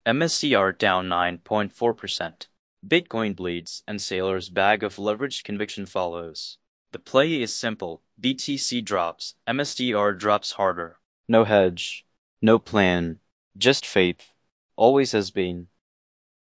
MSCR down 9.4%. Bitcoin bleeds and Saylor's bag of leveraged conviction follows. The play is simple. BTC drops, MSTR drops harder. No hedge, no plan, just faith. Always has been.